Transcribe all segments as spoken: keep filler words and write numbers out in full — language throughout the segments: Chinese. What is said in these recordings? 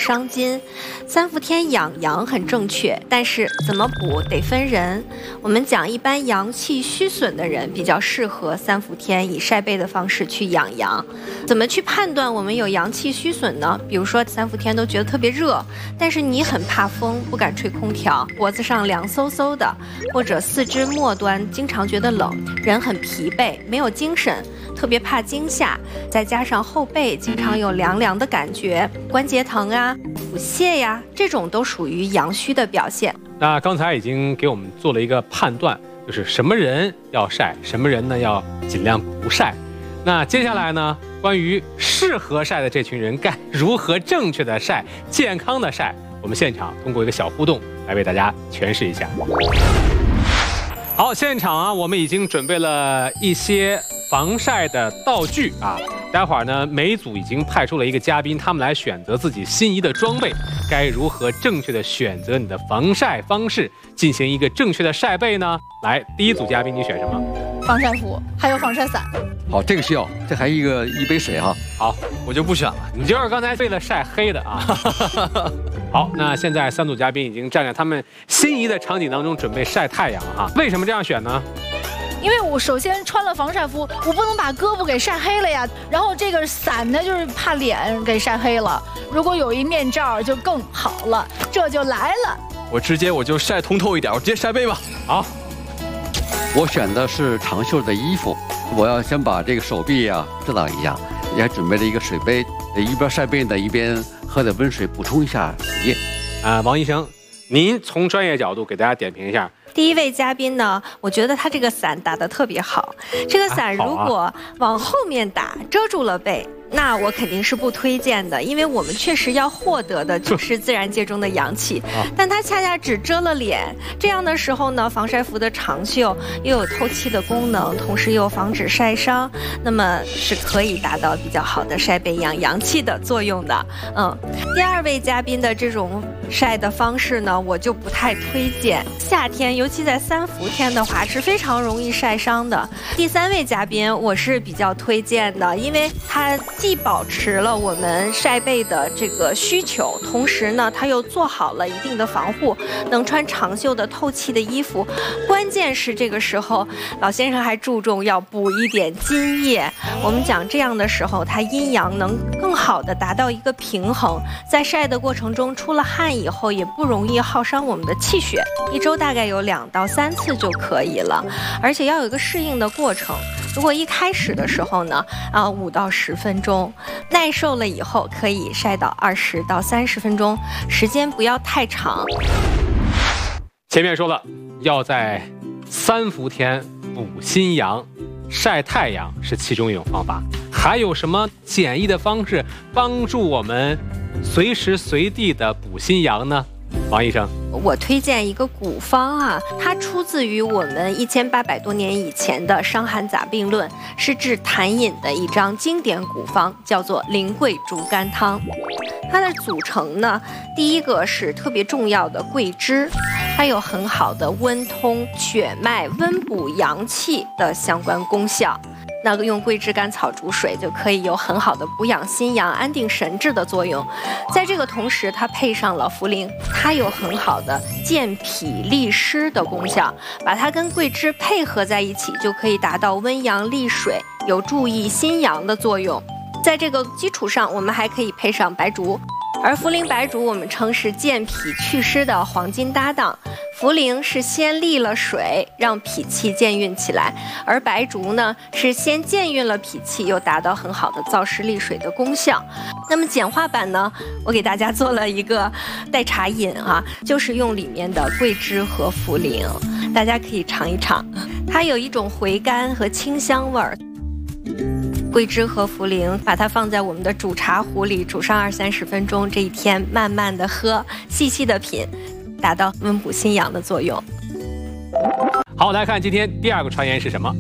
伤筋。三伏天养阳很正确，但是怎么补得分人。我们讲一般阳气虚损的人比较适合三伏天以晒背的方式去养阳。怎么去判断我们有阳气虚损呢？比如说三伏天都觉得特别热，但是你很怕风，不敢吹空调，脖子上凉飕飕的，或者四肢末端经常觉得冷，人很疲惫，没有精神，特别怕惊吓，再加上后背经常有凉凉的感觉，关节疼啊、腹泻呀，这种都属于阳虚的表现。 那刚才已经给我们做了一个判断，就是什么人要晒，什么人呢要尽量不晒。那接下来呢，关于适合晒的这群人该如何正确的晒、健康的晒，我们现场通过一个小互动来为大家诠释一下。好，现场啊，我们已经准备了一些防晒的道具啊。待会儿呢，每一组已经派出了一个嘉宾，他们来选择自己心仪的装备，该如何正确的选择你的防晒方式，进行一个正确的晒背呢？来，第一组嘉宾，你选什么？ 防晒服，还有防晒伞。 好，这个需要，这还一个一杯水哈。 好，我就不选了，你就是刚才为了晒黑的啊。好，那现在三组嘉宾已经站在他们心仪的场景当中，准备晒太阳哈。为什么这样选呢？ 因为我首先穿了防晒服，我不能把胳膊给晒黑了呀。然后这个伞呢，就是怕脸给晒黑了。如果有一面罩就更好了。这就来了， 我直接我就晒通透一点，我直接晒背吧。 好， 我选的是长袖的衣服，我要先把这个手臂啊遮挡一下，也准备了一个水杯，一边晒背呢，一边喝点温水补充一下水液。 啊，王医生，您从专业角度给大家点评一下。 第一位嘉宾呢，我觉得他这个伞打得特别好。这个伞如果往后面打，遮住了背，那我肯定是不推荐的，因为我们确实要获得的就是自然界中的阳气，但它恰恰只遮了脸。这样的时候呢，防晒服的长袖又有透气的功能，同时又防止晒伤，那么是可以达到比较好的晒背养阳气的作用的。嗯，第二位嘉宾的这种晒的方式呢，我就不太推荐。夏天，尤其在三伏天的话，是非常容易晒伤的。第三位嘉宾，我是比较推荐的，因为它既保持了我们晒背的这个需求，同时呢，它又做好了一定的防护，能穿长袖的透气的衣服。关键是这个时候，老先生还注重要补一点津液。我们讲这样的时候，它阴阳能更好的达到一个平衡，在晒的过程中出了汗以后，也不容易耗伤我们的气血。一周大概有两到三次就可以了，而且要有一个适应的过程。如果一开始的时候呢，啊五到十分钟，耐受了以后可以晒到二十到三十分钟，时间不要太长。 前面说了，要在三伏天补心阳，晒太阳是其中一种方法。还有什么简易的方式帮助我们随时随地的补心阳呢？王医生， 我推荐一个古方啊，它出自于我们一千八百多年以前的《伤寒杂病论》，是治痰饮的一张经典古方，叫做苓桂竹甘汤。它的组成呢，第一个是特别重要的桂枝，它有很好的温通血脉、温补阳气的相关功效。那个用桂枝甘草煮水就可以有很好的补养心阳、安定神志的作用。在这个同时，它配上了茯苓，它有很好的健脾利湿的功效。把它跟桂枝配合在一起，就可以达到温阳利水、有助益心阳的作用。在这个基础上，我们还可以配上白术。而茯苓白术我们称是健脾祛湿的黄金搭档。茯苓是先利了水，让脾气健运起来，而白术呢是先健运了脾气，又达到很好的燥湿利水的功效。那么简化版呢，我给大家做了一个代茶饮啊，就是用里面的桂枝和茯苓，大家可以尝一尝，它有一种回甘和清香味儿。桂枝和茯苓，把它放在我们的煮茶壶里，煮上二三十分钟，这一天慢慢的喝，细细的品，达到温补心阳的作用。 好，来看今天第二个传言是什么？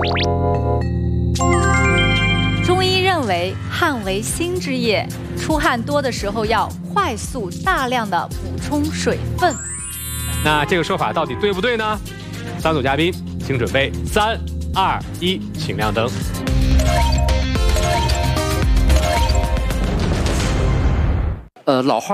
中医认为汗为心之液，出汗多的时候要快速大量的补充水分。 那这个说法到底对不对呢？三组嘉宾，请准备，三、二、一，请亮灯。 呃，老话